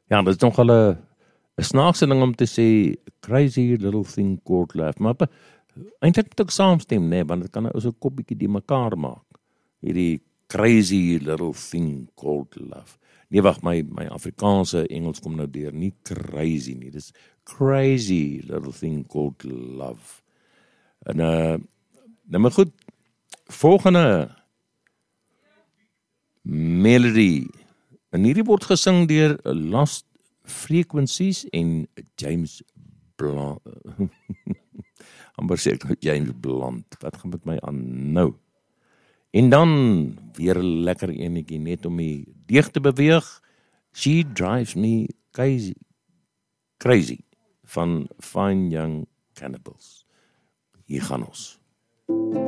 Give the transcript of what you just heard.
Ja, dit is nogal 'n snaakse ding om te sê, crazy little thing called love. Maar eintlik moet ek saamstem, nee, want dit kan ou se kop bietjie die mekaar maak. Hierdie crazy little thing called love. Nee, wag, my Afrikaanse Engels kom nou deur, nie crazy nie. Dis crazy little thing called love. En nou maar goed, volgende melody. En hierdie word gesing deur Lost Frequencies en James Blunt. Amper sê ek James Blunt. Wat gaan met my aan nou? En dan weer 'n lekker enetjie net om die deeg te beweeg. She Drives Me Crazy van Fine Young Cannibals. Hier gaan ons.